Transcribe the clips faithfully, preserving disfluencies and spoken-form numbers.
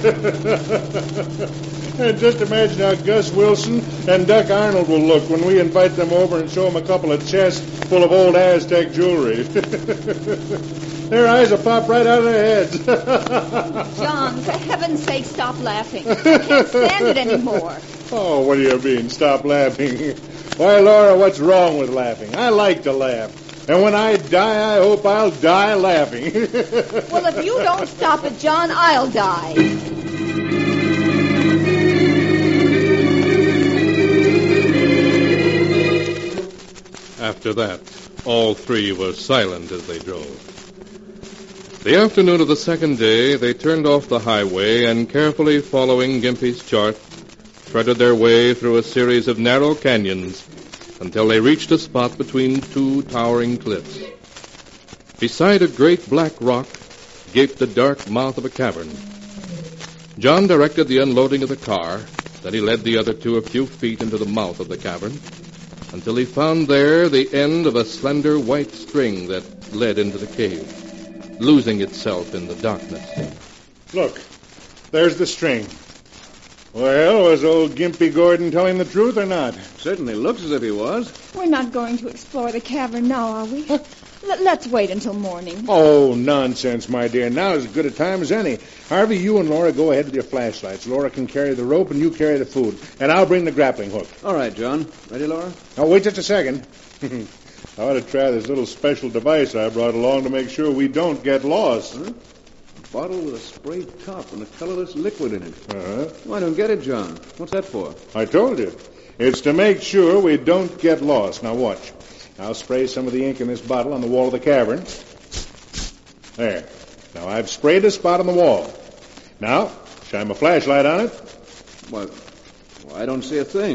And just imagine how Gus Wilson and Duck Arnold will look when we invite them over and show them a couple of chests full of old Aztec jewelry. Their eyes will pop right out of their heads. John, for heaven's sake, stop laughing. I can't stand it anymore. Oh, what do you mean, stop laughing? Why, Laura, what's wrong with laughing? I like to laugh. And when I die, I hope I'll die laughing. Well, if you don't stop it, John, I'll die. After that, all three were silent as they drove. The afternoon of the second day, they turned off the highway and, carefully following Gimpy's chart, threaded their way through a series of narrow canyons until they reached a spot between two towering cliffs. Beside a great black rock gaped the dark mouth of a cavern. John directed the unloading of the car, then he led the other two a few feet into the mouth of the cavern until he found there the end of a slender white string that led into the cave, losing itself in the darkness. Look, there's the string. Well, was old Gimpy Gordon telling the truth or not? Certainly looks as if he was. We're not going to explore the cavern now, are we? L- let's wait until morning. Oh, nonsense, my dear. Now is as good a time as any. Harvey, you and Laura go ahead with your flashlights. Laura can carry the rope and you carry the food. And I'll bring the grappling hook. All right, John. Ready, Laura? Now, wait just a second. I ought to try this little special device I brought along to make sure we don't get lost. Huh? A bottle with a sprayed top and a colorless liquid in it. Uh-huh. Oh, I don't get it, John. What's that for? I told you. It's to make sure we don't get lost. Now, watch. I'll spray some of the ink in this bottle on the wall of the cavern. There. Now, I've sprayed a spot on the wall. Now, shine my flashlight on it. Well, well I don't see a thing.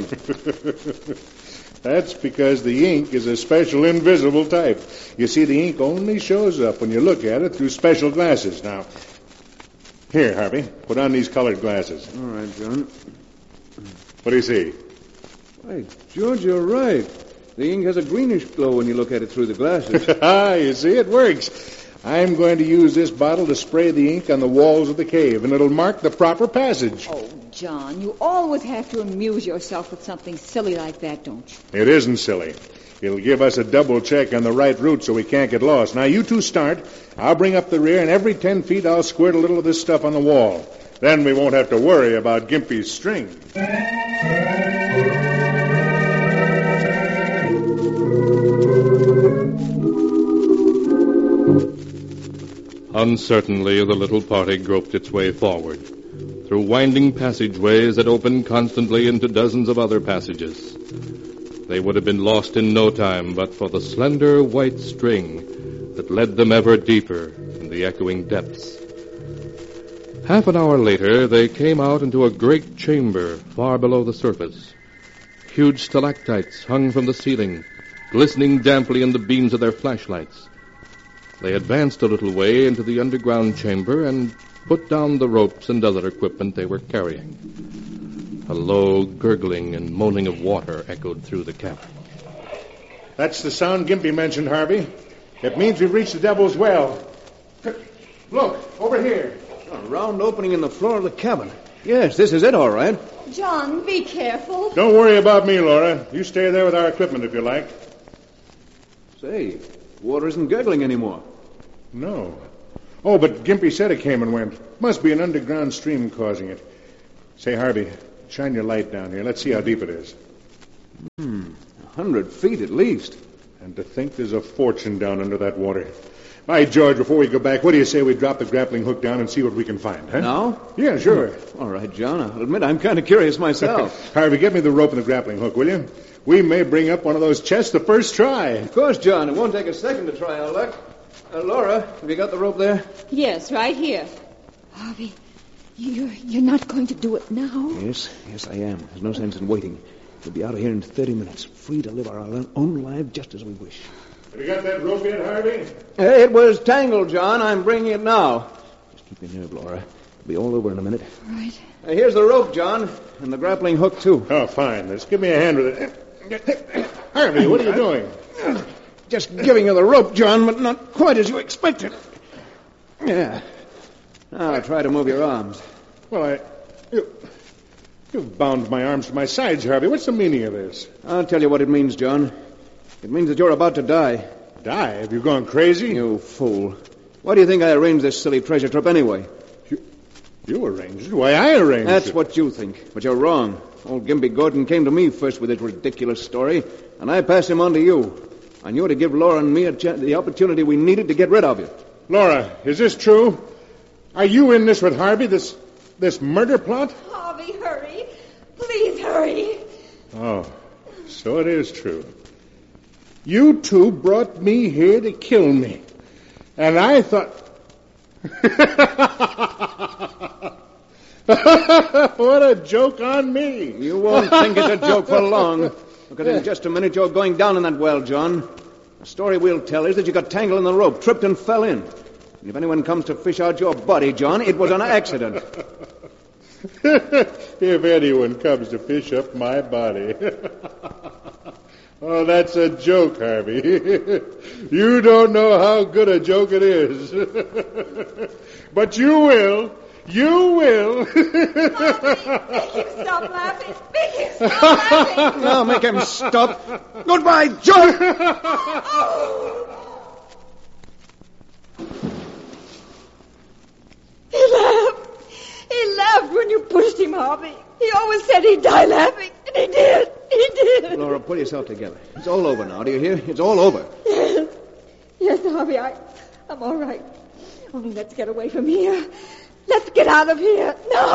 That's because the ink is a special invisible type. You see, the ink only shows up when you look at it through special glasses. Now, here, Harvey, put on these colored glasses. All right, John. What do you see? Hey, George, you're right. The ink has a greenish glow when you look at it through the glasses. Ah, you see, it works. I'm going to use this bottle to spray the ink on the walls of the cave, and it'll mark the proper passage. Oh, John, you always have to amuse yourself with something silly like that, don't you? It isn't silly. It'll give us a double check on the right route so we can't get lost. Now, you two start. I'll bring up the rear, and every ten feet I'll squirt a little of this stuff on the wall. Then we won't have to worry about Gimpy's string. Uncertainly, the little party groped its way forward, through winding passageways that opened constantly into dozens of other passages. They would have been lost in no time but for the slender white string that led them ever deeper in the echoing depths. Half an hour later, they came out into a great chamber far below the surface. Huge stalactites hung from the ceiling, glistening damply in the beams of their flashlights. They advanced a little way into the underground chamber and put down the ropes and other equipment they were carrying. A low gurgling and moaning of water echoed through the cavern. That's the sound Gimpy mentioned, Harvey. It means we've reached the Devil's Well. Look, over here. A round opening in the floor of the cabin. Yes, this is it, all right. John, be careful. Don't worry about me, Laura. You stay there with our equipment if you like. Say, water isn't gurgling anymore. No. Oh, but Gimpy said it came and went. Must be an underground stream causing it. Say, Harvey, shine your light down here. Let's see how deep it is. Hmm, a hundred feet at least. And to think there's a fortune down under that water. By George, before we go back, what do you say we drop the grappling hook down and see what we can find, huh? Now? Yeah, sure. Oh, all right, John. I'll admit I'm kind of curious myself. Harvey, get me the rope and the grappling hook, will you? We may bring up one of those chests the first try. Of course, John. It won't take a second to try our luck. Uh, Laura, have you got the rope there? Yes, right here. Harvey, you're, you're not going to do it now? Yes, yes, I am. There's no sense in waiting. We'll be out of here in thirty minutes, free to live our own lives just as we wish. Have you got that rope yet, Harvey? Hey, it was tangled, John. I'm bringing it now. Just keep your nerve, Laura. It'll be all over in a minute. Right. Uh, here's the rope, John, and the grappling hook, too. Oh, fine. Let's give me a hand with it. Harvey, what are you doing? Just giving you the rope, John, but not quite as you expected. Yeah. Now try to move your arms. Well, I... You, you've bound my arms to my sides, Harvey. What's the meaning of this? I'll tell you what it means, John. It means that you're about to die. Die? Have you gone crazy? You fool. Why do you think I arranged this silly treasure trip anyway? You, you arranged it? Why, I arranged That's it. That's what you think, but you're wrong. Old Gimpy Gordon came to me first with his ridiculous story, and I passed him on to you. I knew to give Laura and me a ch- the opportunity we needed to get rid of you. Laura, is this true? Are you in this with Harvey, this this murder plot? Harvey, hurry. Please hurry. Oh, so it is true. You two brought me here to kill me. And I thought... What a joke on me. You won't think it's a joke for long. Because in just a minute you're going down in that well, John. The story we'll tell is that you got tangled in the rope, tripped and fell in. And if anyone comes to fish out your body, John, it was an accident. If anyone comes to fish up my body. Oh, that's a joke, Harvey. You don't know how good a joke it is. But you will. You will. Harvey, make him stop laughing. Make him stop laughing. Now make him stop. Goodbye, John. He laughed. He laughed when you pushed him, Harvey. He always said he'd die laughing, and he did. He did. Laura, pull yourself together. It's all over now, do you hear? It's all over. Yes. Yes, Harvey, I, I'm all right. Only let's get away from here. Let's get out of here. No.